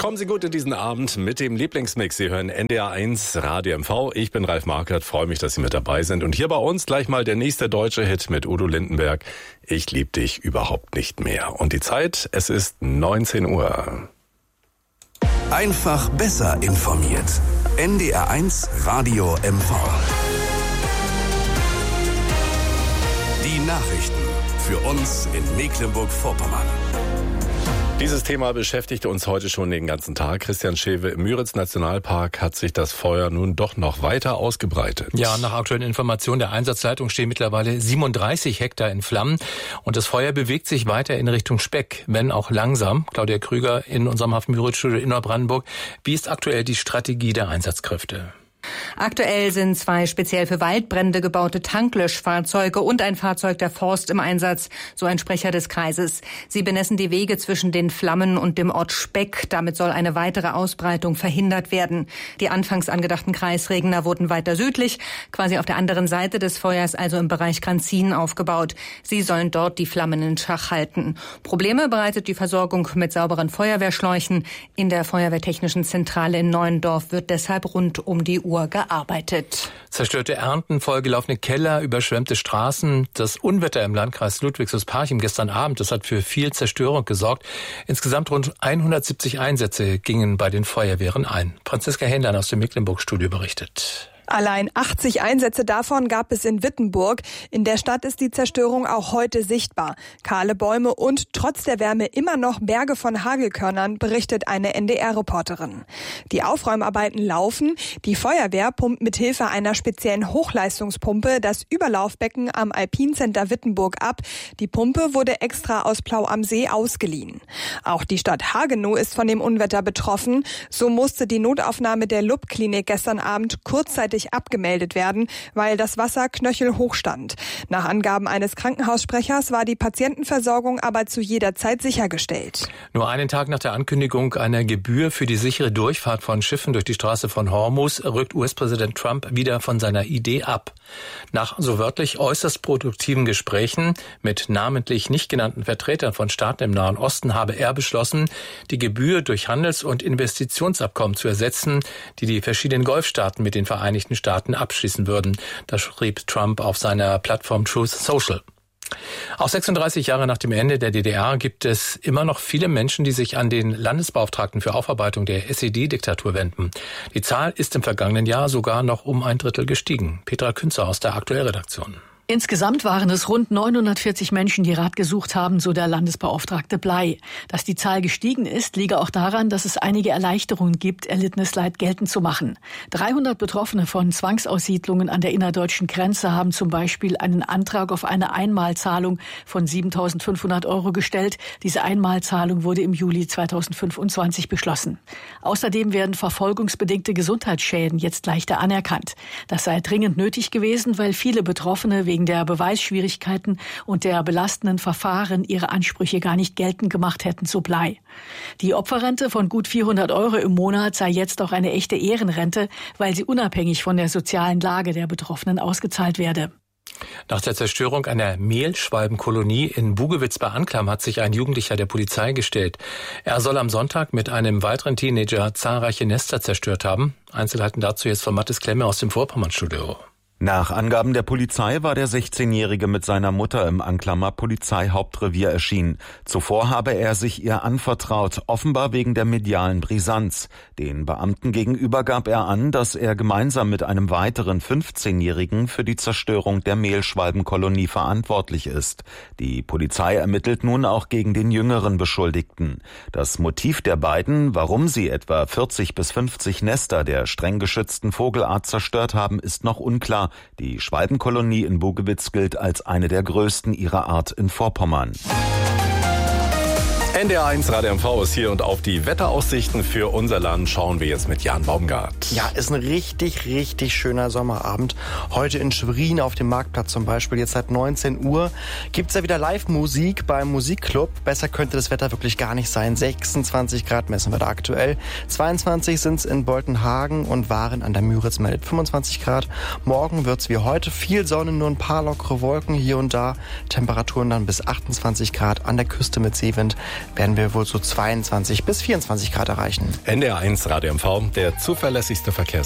Kommen Sie gut in diesen Abend mit dem Lieblingsmix. Sie hören NDR 1 Radio MV. Ich bin Ralf Markert, freue mich, dass Sie mit dabei sind. Und hier bei uns gleich mal der nächste deutsche Hit mit Udo Lindenberg. Ich lieb dich überhaupt nicht mehr. Und die Zeit, es ist 19 Uhr. Einfach besser informiert. NDR 1 Radio MV. Die Nachrichten für uns in Mecklenburg-Vorpommern. Dieses Thema beschäftigte uns heute schon den ganzen Tag. Christian Schewe, im Müritz-Nationalpark hat sich das Feuer nun doch noch weiter ausgebreitet. Ja, nach aktuellen Informationen der Einsatzleitung stehen mittlerweile 37 Hektar in Flammen. Und das Feuer bewegt sich weiter in Richtung Speck, wenn auch langsam. Claudia Krüger in unserem Hafen-Müritz-Studio in Neubrandenburg. Wie ist aktuell die Strategie der Einsatzkräfte? Aktuell sind 2 speziell für Waldbrände gebaute Tanklöschfahrzeuge und ein Fahrzeug der Forst im Einsatz, so ein Sprecher des Kreises. Sie bemessen die Wege zwischen den Flammen und dem Ort Speck. Damit soll eine weitere Ausbreitung verhindert werden. Die anfangs angedachten Kreisregner wurden weiter südlich, quasi auf der anderen Seite des Feuers, also im Bereich Kranzin, aufgebaut. Sie sollen dort die Flammen in Schach halten. Probleme bereitet die Versorgung mit sauberen Feuerwehrschläuchen. In der Feuerwehrtechnischen Zentrale in Neuendorf wird deshalb rund um die Uhr gearbeitet. Zerstörte Ernten, vollgelaufene Keller, überschwemmte Straßen. Das Unwetter im Landkreis Ludwigslust-Parchim gestern Abend, das hat für viel Zerstörung gesorgt. Insgesamt rund 170 Einsätze gingen bei den Feuerwehren ein. Franziska Händler aus dem Mecklenburg-Studio berichtet. Allein 80 Einsätze davon gab es in Wittenburg. In der Stadt ist die Zerstörung auch heute sichtbar. Kahle Bäume und trotz der Wärme immer noch Berge von Hagelkörnern, berichtet eine NDR-Reporterin. Die Aufräumarbeiten laufen. Die Feuerwehr pumpt mit Hilfe einer speziellen Hochleistungspumpe das Überlaufbecken am Alpincenter Wittenburg ab. Die Pumpe wurde extra aus Plau am See ausgeliehen. Auch die Stadt Hagenow ist von dem Unwetter betroffen. So musste die Notaufnahme der LUB-Klinik gestern Abend kurzzeitig abgemeldet werden, weil das Wasser knöchelhoch stand. Nach Angaben eines Krankenhaussprechers war die Patientenversorgung aber zu jeder Zeit sichergestellt. Nur einen Tag nach der Ankündigung einer Gebühr für die sichere Durchfahrt von Schiffen durch die Straße von Hormuz rückt US-Präsident Trump wieder von seiner Idee ab. Nach so wörtlich äußerst produktiven Gesprächen mit namentlich nicht genannten Vertretern von Staaten im Nahen Osten habe er beschlossen, die Gebühr durch Handels- und Investitionsabkommen zu ersetzen, die die verschiedenen Golfstaaten mit den Vereinigten Staaten abschließen würden. Das schrieb Trump auf seiner Plattform Truth Social. Auch 36 Jahre nach dem Ende der DDR gibt es immer noch viele Menschen, die sich an den Landesbeauftragten für Aufarbeitung der SED-Diktatur wenden. Die Zahl ist im vergangenen Jahr sogar noch um 1/3 gestiegen. Petra Künzer aus der Aktuellredaktion. Insgesamt waren es rund 940 Menschen, die Rat gesucht haben, so der Landesbeauftragte Bley. Dass die Zahl gestiegen ist, liege auch daran, dass es einige Erleichterungen gibt, erlittenes Leid geltend zu machen. 300 Betroffene von Zwangsaussiedlungen an der innerdeutschen Grenze haben zum Beispiel einen Antrag auf eine Einmalzahlung von 7.500 € gestellt. Diese Einmalzahlung wurde im Juli 2025 beschlossen. Außerdem werden verfolgungsbedingte Gesundheitsschäden jetzt leichter anerkannt. Das sei dringend nötig gewesen, weil viele Betroffene wegen der Beweisschwierigkeiten und der belastenden Verfahren ihre Ansprüche gar nicht geltend gemacht hätten, so Bley. Die Opferrente von gut 400 € im Monat sei jetzt auch eine echte Ehrenrente, weil sie unabhängig von der sozialen Lage der Betroffenen ausgezahlt werde. Nach der Zerstörung einer Mehlschwalbenkolonie in Bugewitz bei Anklam hat sich ein Jugendlicher der Polizei gestellt. Er soll am Sonntag mit einem weiteren Teenager zahlreiche Nester zerstört haben. Einzelheiten dazu jetzt von Mathis Klemme aus dem Vorpommernstudio. Nach Angaben der Polizei war der 16-Jährige mit seiner Mutter im Anklamer Polizeihauptrevier erschienen. Zuvor habe er sich ihr anvertraut, offenbar wegen der medialen Brisanz. Den Beamten gegenüber gab er an, dass er gemeinsam mit einem weiteren 15-Jährigen für die Zerstörung der Mehlschwalbenkolonie verantwortlich ist. Die Polizei ermittelt nun auch gegen den jüngeren Beschuldigten. Das Motiv der beiden, warum sie etwa 40 bis 50 Nester der streng geschützten Vogelart zerstört haben, ist noch unklar. Die Schwalbenkolonie in Bugewitz gilt als eine der größten ihrer Art in Vorpommern. NDR 1 Radio MV ist hier und auf die Wetteraussichten für unser Land schauen wir jetzt mit Jan Baumgart. Ja, ist ein richtig, richtig schöner Sommerabend. Heute in Schwerin auf dem Marktplatz zum Beispiel. Jetzt seit 19 Uhr gibt's ja wieder Live-Musik beim Musikclub. Besser könnte das Wetter wirklich gar nicht sein. 26 Grad messen wir da aktuell. 22 sind's in Boltenhagen und Waren an der Müritz meldet 25 Grad. Morgen wird's wie heute viel Sonne, nur ein paar lockere Wolken hier und da. Temperaturen dann bis 28 Grad an der Küste mit Seewind. werden wir wohl so 22 bis 24 Grad erreichen. NDR 1 Radio MV, der zuverlässigste Verkehrs